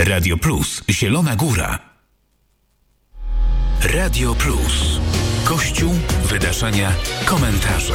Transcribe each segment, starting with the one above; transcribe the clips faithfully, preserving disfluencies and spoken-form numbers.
Radio Plus, Zielona Góra. Radio Plus. Kościół, wydarzenia, komentarze.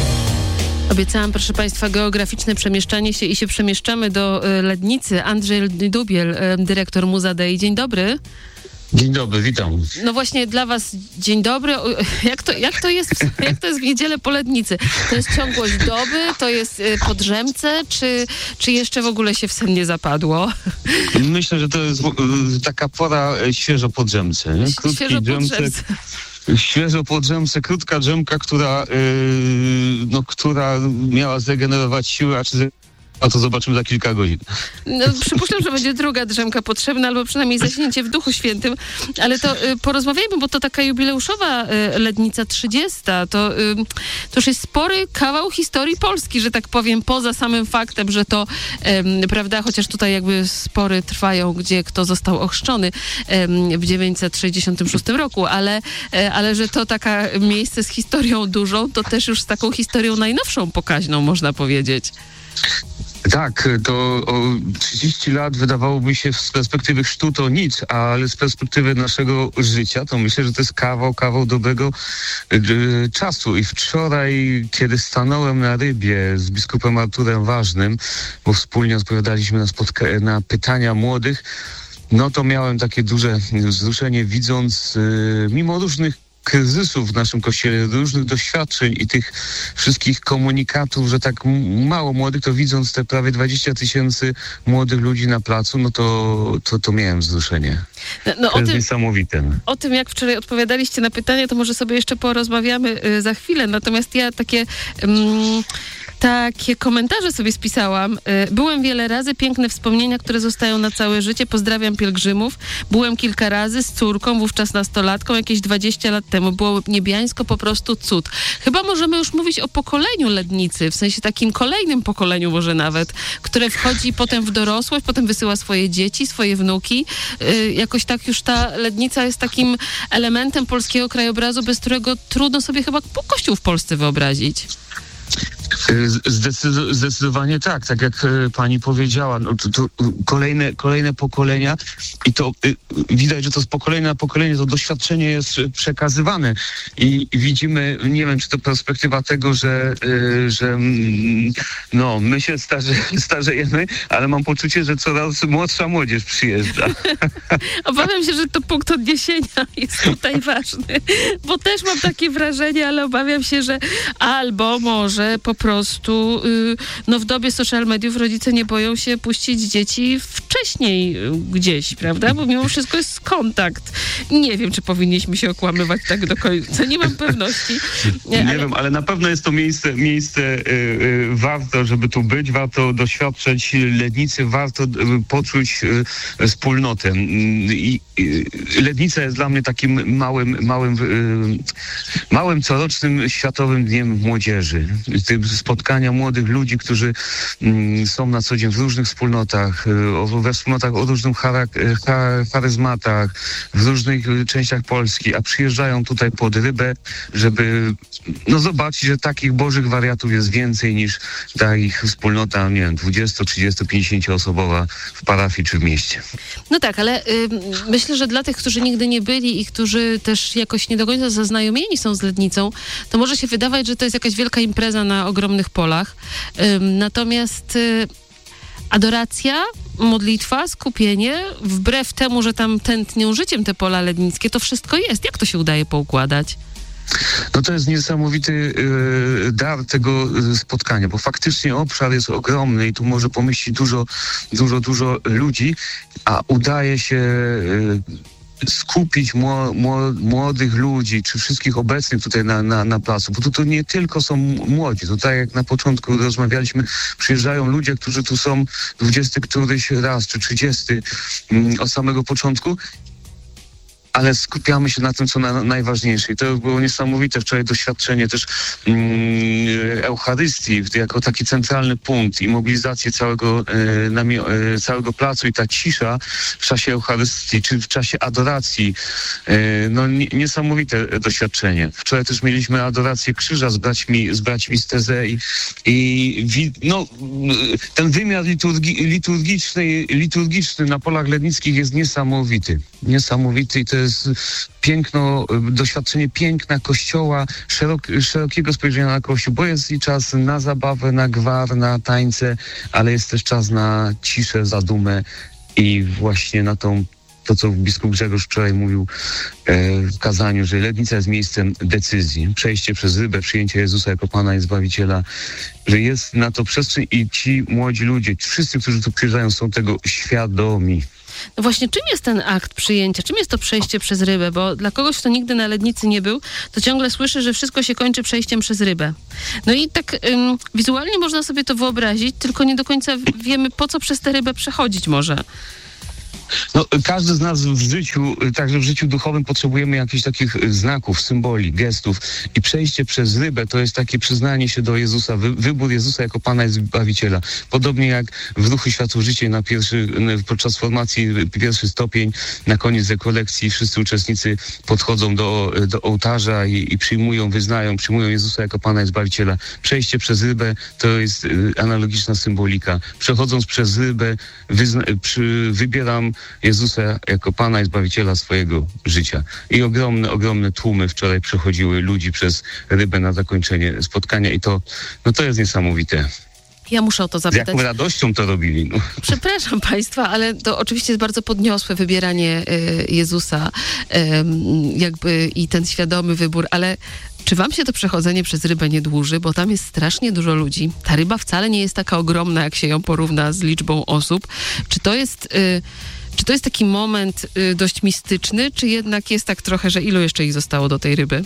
Obiecałam, proszę Państwa, geograficzne przemieszczanie się i się przemieszczamy do y, Lednicy. Andrzej Dubiel, y, dyrektor Muzadei. Dzień dobry. Dzień dobry, witam. No właśnie dla was dzień dobry. Jak to, jak to, jest, jak to jest w niedzielę po Lednicy? To jest ciągłość doby? To jest y, po drzemce? Czy, czy jeszcze w ogóle się w sen nie zapadło? Myślę, że to jest y, taka pora y, świeżo po drzemce. Nie? Krótki Świeżo po drzemce. Świeżo po drzemce, krótka drzemka, która, yy, no, która miała zregenerować siły, a czy a to zobaczymy za kilka godzin. No, przypuszczam, że będzie druga drzemka potrzebna, albo przynajmniej zaśnięcie w Duchu Świętym. Ale to y, porozmawiajmy, bo to taka jubileuszowa y, Lednica trzydziesta. To, y, to już jest spory kawał historii Polski, że tak powiem, poza samym faktem, że to, y, prawda, chociaż tutaj jakby spory trwają, gdzie kto został ochrzczony y, w dziewięćset sześćdziesiątym szóstym roku, ale, y, ale że to taka miejsce z historią dużą, to też już z taką historią najnowszą pokaźną, można powiedzieć. Tak, to o trzydzieści lat wydawałoby się z perspektywy chrztu to nic, ale z perspektywy naszego życia to myślę, że to jest kawał, kawał dobrego y, czasu. I wczoraj, kiedy stanąłem na Rybie z biskupem Arturem Ważnym, bo wspólnie odpowiadaliśmy na, spotka- na pytania młodych, no to miałem takie duże wzruszenie, widząc y, mimo różnych kryzysów w naszym kościele, różnych doświadczeń i tych wszystkich komunikatów, że tak mało młodych, to widząc te prawie dwadzieścia tysięcy młodych ludzi na placu, no to, to, to miałem wzruszenie. No, no to jest tym, niesamowite. O tym, jak wczoraj odpowiadaliście na pytania, to może sobie jeszcze porozmawiamy y, za chwilę. Natomiast ja takie... Mm, Takie komentarze sobie spisałam. Byłem wiele razy, piękne wspomnienia, które zostają na całe życie. Pozdrawiam pielgrzymów. Byłem kilka razy z córką, wówczas nastolatką, jakieś dwadzieścia lat temu. Było niebiańsko, po prostu cud. Chyba możemy już mówić o pokoleniu Lednicy, w sensie takim kolejnym pokoleniu może nawet, które wchodzi potem w dorosłość, potem wysyła swoje dzieci, swoje wnuki. Jakoś tak już ta Lednica jest takim elementem polskiego krajobrazu, bez którego trudno sobie chyba Kościół w Polsce wyobrazić. Zdecyd- zdecydowanie tak, tak jak e, pani powiedziała, no to, to kolejne, kolejne pokolenia i to y, widać, że to z pokolenia na pokolenie to doświadczenie jest przekazywane i, i widzimy, nie wiem, czy to perspektywa tego, że, y, że mm, no, my się starze, starzejemy, ale mam poczucie, że coraz młodsza młodzież przyjeżdża. Obawiam się, że to punkt odniesienia jest tutaj ważny, bo też mam takie wrażenie, ale obawiam się, że albo może po prostu yy, no w dobie social mediów rodzice nie boją się puścić dzieci wcześniej gdzieś, prawda? Bo mimo wszystko jest kontakt. Nie wiem, czy powinniśmy się okłamywać tak do końca. Nie mam pewności. Nie, nie ale... wiem, ale na pewno jest to miejsce, miejsce yy, yy, warto, żeby tu być, warto doświadczać Lednicy, warto yy, poczuć yy, wspólnotę. I yy, Lednica jest dla mnie takim małym, małym, yy, małym corocznym Światowym Dniem Młodzieży. Spotkania młodych ludzi, którzy mm, są na co dzień w różnych wspólnotach, o, we wspólnotach o różnych charak- cha- charyzmatach, w różnych częściach Polski, a przyjeżdżają tutaj pod Rybę, żeby no, zobaczyć, że takich bożych wariatów jest więcej niż ta ich wspólnota, nie wiem, dwudziesto, trzydziesto, pięćdziesięcio osobowa w parafii czy w mieście. No tak, ale y, myślę, że dla tych, którzy nigdy nie byli i którzy też jakoś nie do końca zaznajomieni są z Lednicą, to może się wydawać, że to jest jakaś wielka impreza na ogromnych polach. Ym, natomiast y, adoracja, modlitwa, skupienie, wbrew temu, że tam tętnią życiem te pola lednickie, to wszystko jest. Jak to się udaje poukładać? No to jest niesamowity y, dar tego y, spotkania, bo faktycznie obszar jest ogromny i tu może pomieścić dużo, dużo, dużo ludzi, a udaje się y, skupić mło, mło, młodych ludzi, czy wszystkich obecnych tutaj na, na, na placu, bo tu to nie tylko są młodzi, to tak jak na początku rozmawialiśmy, przyjeżdżają ludzie, którzy tu są dwudziesty któryś raz, czy trzydziesty mm, od samego początku, ale skupiamy się na tym, co na, najważniejsze. I to było niesamowite wczoraj doświadczenie też mm, Eucharystii jako taki centralny punkt i mobilizacji całego, e, namio- e, całego placu i ta cisza w czasie Eucharystii, czy w czasie adoracji. E, no nie, niesamowite doświadczenie. Wczoraj też mieliśmy adorację krzyża z braćmi, z braćmi z Tezei i wi- no, ten wymiar liturgi- liturgiczny, liturgiczny na polach lednickich jest niesamowity. Niesamowity i to jest piękno, doświadczenie piękna Kościoła, szerok, szerokiego spojrzenia na Kościół, bo jest i czas na zabawę, na gwar, na tańce, ale jest też czas na ciszę, zadumę i właśnie na tą, to co biskup Grzegorz wczoraj mówił e, w kazaniu, że Lednica jest miejscem decyzji. Przejście przez rybę, przyjęcie Jezusa jako Pana i Zbawiciela, że jest na to przestrzeń i ci młodzi ludzie, wszyscy, którzy tu przyjeżdżają, są tego świadomi. No właśnie, czym jest ten akt przyjęcia? Czym jest to przejście przez rybę? Bo dla kogoś, kto nigdy na Lednicy nie był, to ciągle słyszy, że wszystko się kończy przejściem przez rybę. No i tak ym, wizualnie można sobie to wyobrazić, tylko nie do końca wiemy, po co przez tę rybę przechodzić może. No, każdy z nas w życiu, także w życiu duchowym potrzebujemy jakichś takich znaków, symboli, gestów i przejście przez rybę to jest takie przyznanie się do Jezusa, wy, wybór Jezusa jako Pana i Zbawiciela. Podobnie jak w Ruchu Światło Życie na pierwszy, podczas formacji pierwszy stopień, na koniec rekolekcji wszyscy uczestnicy podchodzą do, do ołtarza i, i przyjmują, wyznają, przyjmują Jezusa jako Pana i Zbawiciela. Przejście przez rybę to jest analogiczna symbolika. Przechodząc przez rybę wyzna, przy, wybieram Jezusa jako Pana i Zbawiciela swojego życia. I ogromne, ogromne tłumy wczoraj przechodziły ludzi przez rybę na zakończenie spotkania i to, no to jest niesamowite. Ja muszę o to zapytać. Z jaką radością to robili. No. Przepraszam Państwa, ale to oczywiście jest bardzo podniosłe wybieranie y, Jezusa y, jakby i ten świadomy wybór, ale czy wam się to przechodzenie przez rybę nie dłuży? Bo tam jest strasznie dużo ludzi. Ta ryba wcale nie jest taka ogromna, jak się ją porówna z liczbą osób. Czy to jest... Y, Czy to jest taki moment y, dość mistyczny, czy jednak jest tak trochę, że ilu jeszcze ich zostało do tej ryby?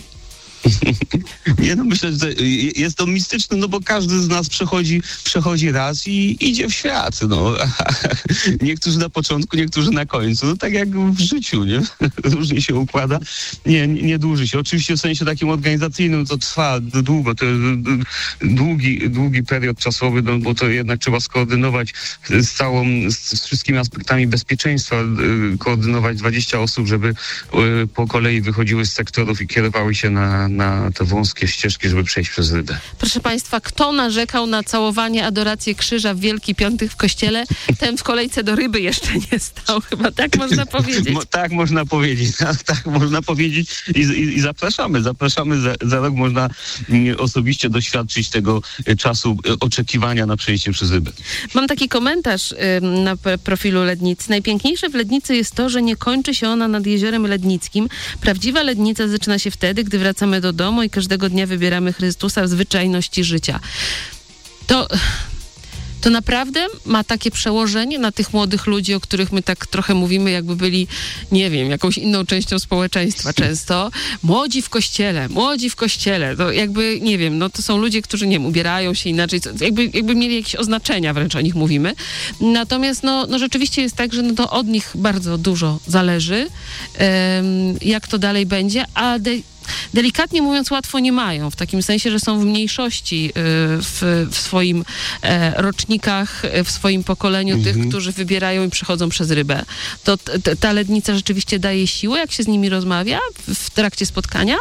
Nie, no myślę, że jest to mistyczne, no bo każdy z nas przechodzi, przechodzi raz i idzie w świat, no. Niektórzy na początku, niektórzy na końcu, no tak jak w życiu, nie? Różnie się układa. Nie, nie, nie dłuży się. Oczywiście w sensie takim organizacyjnym to trwa długo, to jest długi, długi period czasowy, no bo to jednak trzeba skoordynować z całą, z wszystkimi aspektami bezpieczeństwa, koordynować dwadzieścia osób, żeby po kolei wychodziły z sektorów i kierowały się na na te wąskie ścieżki, żeby przejść przez rybę. Proszę Państwa, kto narzekał na całowanie, adorację krzyża w Wielki Piątek w kościele, ten w kolejce do ryby jeszcze nie stał. Chyba tak można powiedzieć. Mo, tak można powiedzieć. Tak, tak można powiedzieć i, i, i zapraszamy. Zapraszamy. Za, za rok można m, osobiście doświadczyć tego y, czasu y, oczekiwania na przejście przez rybę. Mam taki komentarz y, na p- profilu Lednicy. Najpiękniejsze w Lednicy jest to, że nie kończy się ona nad Jeziorem Lednickim. Prawdziwa Lednica zaczyna się wtedy, gdy wracamy do domu i każdego dnia wybieramy Chrystusa w zwyczajności życia. To, to naprawdę ma takie przełożenie na tych młodych ludzi, o których my tak trochę mówimy, jakby byli, nie wiem, jakąś inną częścią społeczeństwa często. Młodzi w kościele, młodzi w kościele. To jakby, nie wiem, no to są ludzie, którzy, nie wiem, ubierają się inaczej, jakby, jakby mieli jakieś oznaczenia, wręcz o nich mówimy. Natomiast, no, no rzeczywiście jest tak, że no to od nich bardzo dużo zależy, um, jak to dalej będzie, a de- delikatnie mówiąc, łatwo nie mają, w takim sensie, że są w mniejszości y, w, w swoim e, rocznikach, w swoim pokoleniu mhm. tych, którzy wybierają i przechodzą przez rybę. To t- ta Lednica rzeczywiście daje siłę, jak się z nimi rozmawia w, w trakcie spotkania?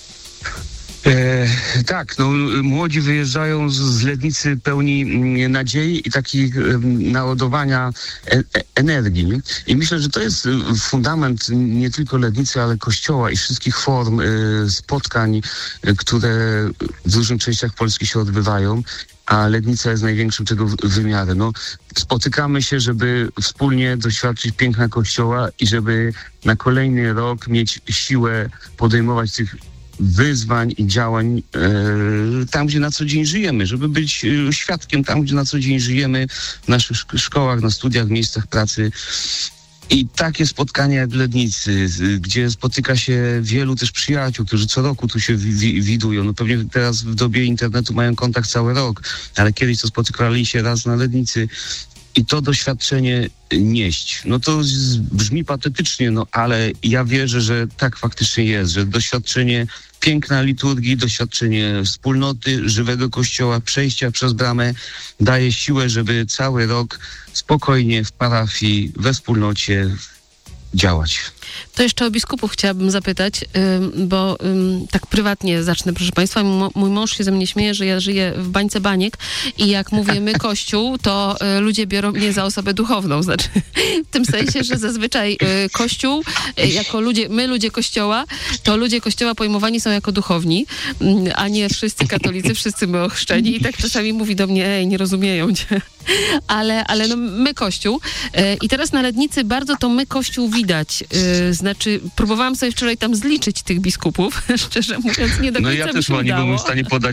E, tak, no młodzi wyjeżdżają z, z Lednicy pełni m, nadziei i takich m, naładowania e, e, energii. I myślę, że to jest fundament nie tylko Lednicy, ale Kościoła i wszystkich form e, spotkań, e, które w różnych częściach Polski się odbywają. A Lednica jest największym tego wymiarem. No, spotykamy się, żeby wspólnie doświadczyć piękna Kościoła i żeby na kolejny rok mieć siłę podejmować tych wyzwań i działań e, tam, gdzie na co dzień żyjemy, żeby być e, świadkiem tam, gdzie na co dzień żyjemy, w naszych szk- szkołach, na studiach, w miejscach pracy. I takie spotkania jak w Lednicy, gdzie spotyka się wielu też przyjaciół, którzy co roku tu się wi- widują. No pewnie teraz w dobie internetu mają kontakt cały rok, ale kiedyś to spotykali się raz na Lednicy. i to doświadczenie nieść. No to z- brzmi patetycznie, no ale ja wierzę, że tak faktycznie jest, że doświadczenie piękna liturgii, doświadczenie wspólnoty, żywego kościoła, przejścia przez bramę daje siłę, żeby cały rok spokojnie w parafii, we wspólnocie działać. To jeszcze o biskupów chciałabym zapytać, ym, bo ym, tak prywatnie zacznę, proszę Państwa. Mo- mój mąż się ze mnie śmieje, że ja żyję w bańce baniek i jak mówię my Kościół, to y, ludzie biorą mnie za osobę duchowną. Znaczy, w tym sensie, że zazwyczaj y, Kościół, y, jako ludzie, my ludzie Kościoła, to ludzie Kościoła pojmowani są jako duchowni, y, a nie wszyscy katolicy, wszyscy my ochrzczeni. I tak czasami mówi do mnie, ej, nie rozumieją cię. Ale, ale no, my Kościół. Y, I teraz na Lednicy bardzo to my Kościół widać. Y, Znaczy, próbowałam sobie wczoraj tam zliczyć tych biskupów, szczerze mówiąc, nie do No końca ja mi też się chyba nie udało. byłem w stanie podać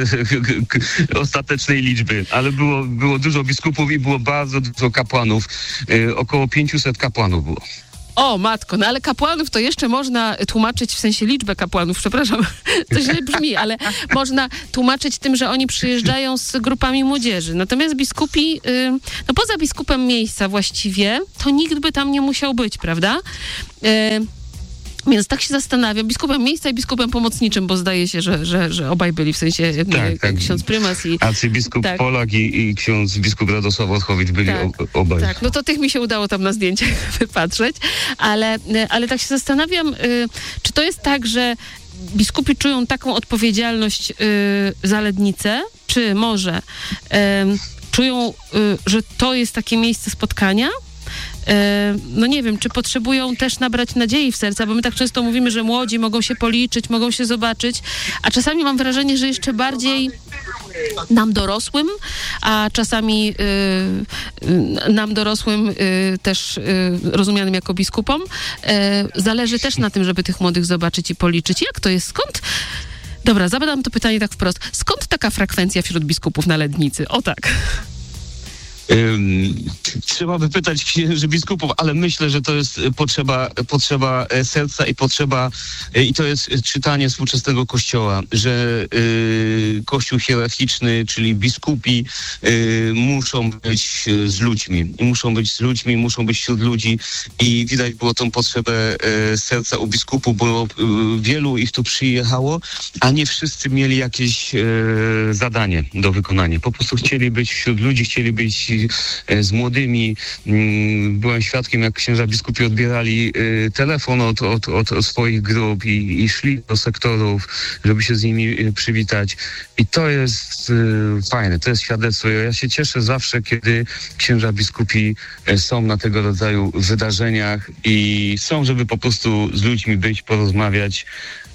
ostatecznej liczby, ale było, było dużo biskupów i było bardzo dużo kapłanów. Y, około pięciuset kapłanów było. O, matko, no ale kapłanów to jeszcze można tłumaczyć, w sensie liczbę kapłanów, przepraszam, to źle brzmi, ale można tłumaczyć tym, że oni przyjeżdżają z grupami młodzieży. Natomiast biskupi, y, no poza biskupem miejsca właściwie, to nikt by tam nie musiał być, prawda? Y, Więc tak się zastanawiam, biskupem miejsca i biskupem pomocniczym, bo zdaje się, że, że, że obaj byli, w sensie Tak, tak. ksiądz prymas i... Arcybiskup Tak. Polak i, i ksiądz biskup Radosław Otchowicz byli Tak, o, obaj. Tak, no to tych mi się udało tam na zdjęciach wypatrzeć, ale, ale tak się zastanawiam, y, czy to jest tak, że biskupi czują taką odpowiedzialność y, za Lednicę, czy może y, czują, y, że to jest takie miejsce spotkania? E, no nie wiem, czy potrzebują też nabrać nadziei w serca, bo my tak często mówimy, że młodzi mogą się policzyć, mogą się zobaczyć, a czasami mam wrażenie, że jeszcze bardziej nam dorosłym, a czasami y, y, nam dorosłym y, też y, rozumianym jako biskupom, y, zależy też na tym, żeby tych młodych zobaczyć i policzyć. Jak to jest? Skąd? Dobra, zadam to pytanie tak wprost. Skąd taka frekwencja wśród biskupów na Lednicy? O tak. Ym, trzeba by pytać księży biskupów, ale myślę, że to jest potrzeba, potrzeba e, serca i potrzeba, e, i to jest czytanie współczesnego kościoła, że y, kościół hierarchiczny, czyli biskupi y, muszą być e, z ludźmi. I muszą być z ludźmi, muszą być wśród ludzi i widać było tą potrzebę e, serca u biskupów, bo y, wielu ich tu przyjechało, a nie wszyscy mieli jakieś e, zadanie do wykonania. Po prostu chcieli być wśród ludzi, chcieli być z młodymi. Byłem świadkiem, jak księża biskupi odbierali telefon od, od, od swoich grup i, i szli do sektorów, żeby się z nimi przywitać. I to jest fajne, to jest świadectwo. Ja się cieszę zawsze, kiedy księża biskupi są na tego rodzaju wydarzeniach i są, żeby po prostu z ludźmi być, porozmawiać.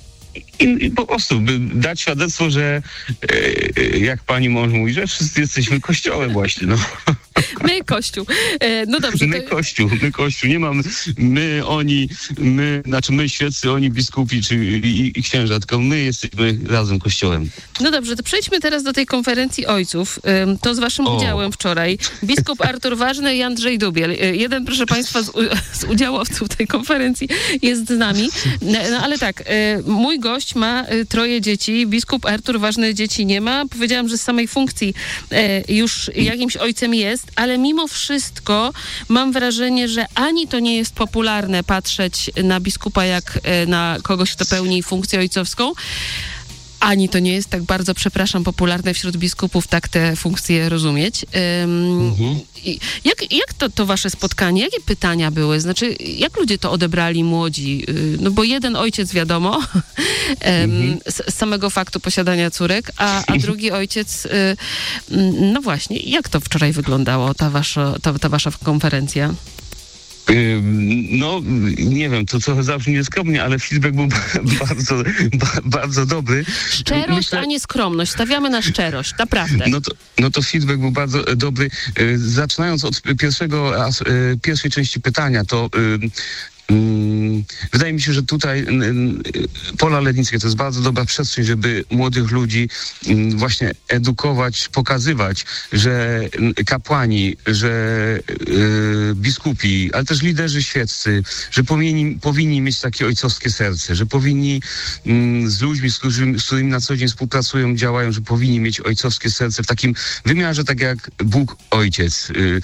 I, I po prostu by dać świadectwo, że e, jak pani mąż mówi, że wszyscy jesteśmy kościołem właśnie, no. My Kościół. E, no dobrze. My To... Kościół, my Kościół. Nie mamy my, oni, my, znaczy my świeccy, oni biskupi czy, i, i księża, tylko my jesteśmy razem Kościołem. No dobrze, to przejdźmy teraz do tej konferencji ojców. Ym, To z waszym O. udziałem wczoraj. Biskup Artur Ważny i Andrzej Dubiel. Y, Jeden, proszę państwa, z, u, z udziałowców tej konferencji jest z nami. No, no ale tak, y, mój gość ma y, troje dzieci. Biskup Artur Ważny dzieci nie ma. Powiedziałam, że z samej funkcji y, już jakimś ojcem jest, ale mimo wszystko mam wrażenie, że ani to nie jest popularne patrzeć na biskupa jak y, na kogoś, kto pełni funkcję ojcowską, ani to nie jest tak bardzo, przepraszam, popularne wśród biskupów tak te funkcje rozumieć. Ym, Mhm. i jak jak to, to wasze spotkanie, jakie pytania były? Znaczy, jak ludzie to odebrali młodzi? Yy, no bo jeden ojciec wiadomo, ym, Mhm. z, z samego faktu posiadania córek, a, a drugi ojciec, yy, no właśnie, jak to wczoraj wyglądało, ta wasza, ta, ta wasza konferencja? Ym, No, nie wiem, to trochę zabrzmi nieskromnie, ale feedback był bardzo, ba, bardzo dobry. Szczerość, Myślę- a nie skromność. Stawiamy na szczerość, naprawdę. No to, no to feedback był bardzo e, dobry. E, Zaczynając od pierwszego, as- e, pierwszej części pytania, to e, Wydaje mi się, że tutaj pola lednickie to jest bardzo dobra przestrzeń, żeby młodych ludzi właśnie edukować, pokazywać, że kapłani, że biskupi, ale też liderzy świeccy, że powinni, powinni mieć takie ojcowskie serce, że powinni z ludźmi, z którymi, z którymi na co dzień współpracują, działają, że powinni mieć ojcowskie serce w takim wymiarze, tak jak Bóg Ojciec.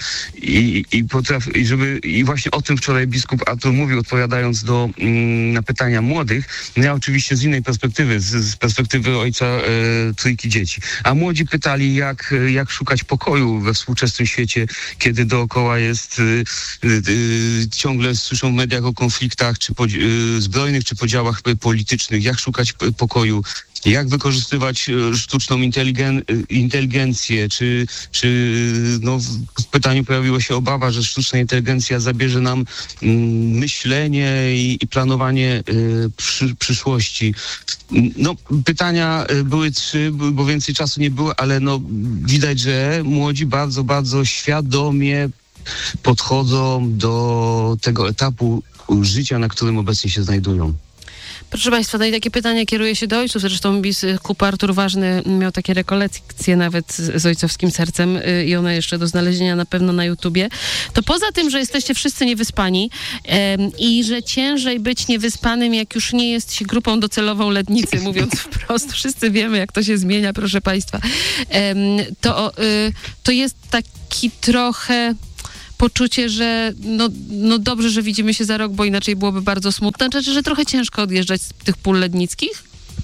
I, i, potrafi, i, żeby, i właśnie o tym wczoraj biskup Artur mówił, odpowiadając do, na pytania młodych. Ja oczywiście z innej perspektywy, z, z perspektywy ojca e, trójki dzieci. A młodzi pytali, jak, jak szukać pokoju we współczesnym świecie, kiedy dookoła jest, e, e, ciągle słyszą w mediach o konfliktach czy podzi- e, zbrojnych, czy podziałach politycznych, jak szukać pokoju. Jak wykorzystywać sztuczną inteligen- inteligencję, czy, czy no, w pytaniu pojawiła się obawa, że sztuczna inteligencja zabierze nam mm, myślenie i, i planowanie y, przy, przyszłości. No, pytania były trzy, bo więcej czasu nie było, ale no, widać, że młodzi bardzo, bardzo świadomie podchodzą do tego etapu życia, na którym obecnie się znajdują. Proszę Państwa, no i takie pytanie kieruje się do ojców. Zresztą biskup Artur Ważny miał takie rekolekcje nawet z, z ojcowskim sercem y, i one jeszcze do znalezienia na pewno na YouTubie. To poza tym, że jesteście wszyscy niewyspani y, i że ciężej być niewyspanym, jak już nie jest się grupą docelową Lednicy, mówiąc wprost, wszyscy wiemy, jak to się zmienia, proszę Państwa, y, to, y, to jest taki trochę poczucie, że no, no dobrze, że widzimy się za rok, bo inaczej byłoby bardzo smutno. Znaczy, że trochę ciężko odjeżdżać z tych pól lednickich?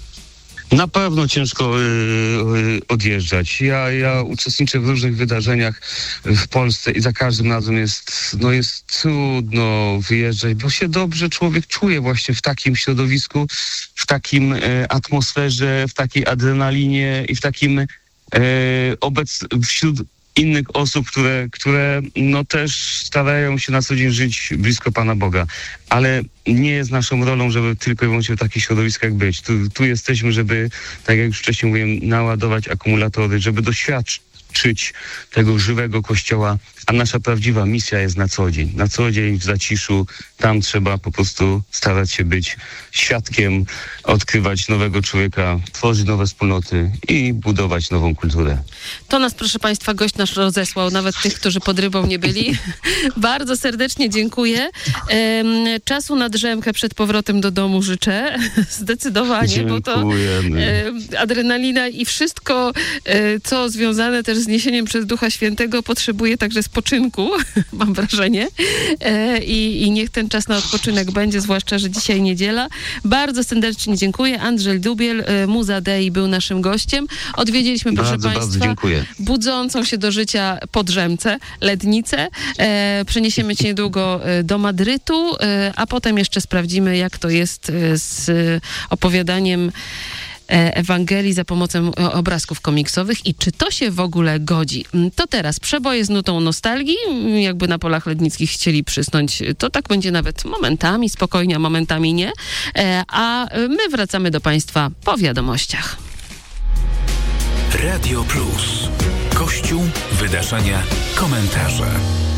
Na pewno ciężko y, y, odjeżdżać. Ja, ja uczestniczę w różnych wydarzeniach w Polsce i za każdym razem jest, no jest trudno wyjeżdżać, bo się dobrze człowiek czuje właśnie w takim środowisku, w takim y, atmosferze, w takiej adrenalinie i w takim y, obec wśród innych osób, które, które no też starają się na co dzień żyć blisko Pana Boga. Ale nie jest naszą rolą, żeby tylko i wyłącznie w takich środowiskach być. Tu, tu jesteśmy, żeby, tak jak już wcześniej mówiłem, naładować akumulatory, żeby doświadczyć tego żywego Kościoła, a nasza prawdziwa misja jest na co dzień. Na co dzień w zaciszu, tam trzeba po prostu starać się być świadkiem, odkrywać nowego człowieka, tworzyć nowe wspólnoty i budować nową kulturę. To nas, proszę Państwa, gość nasz rozesłał, nawet tych, którzy pod rybą nie byli. Bardzo serdecznie dziękuję. Ehm, czasu na drzemkę przed powrotem do domu życzę. Zdecydowanie, Dziękujemy. bo to e, adrenalina i wszystko, e, co związane też z niesieniem przez Ducha Świętego, potrzebuje także spoczynku, mam wrażenie. E, i, I niech ten czas na odpoczynek będzie, zwłaszcza, że dzisiaj niedziela. Bardzo serdecznie dziękuję. Andrzej Dubiel, e, Muza Dei, był naszym gościem. Odwiedziliśmy, proszę bardzo, Państwa, bardzo dziękuję. budzącą się do życia Podrzemce, Lednicę. E, przeniesiemy cię niedługo e, do Madrytu, e, a potem jeszcze sprawdzimy, jak to jest e, z opowiadaniem Ewangelii za pomocą obrazków komiksowych i czy to się w ogóle godzi. To teraz przeboje z nutą nostalgii, jakby na polach lednickich chcieli przysnąć, to tak będzie nawet momentami spokojnie, a momentami nie, a my wracamy do Państwa po wiadomościach. Radio Plus. Kościół, wydarzenia, komentarze.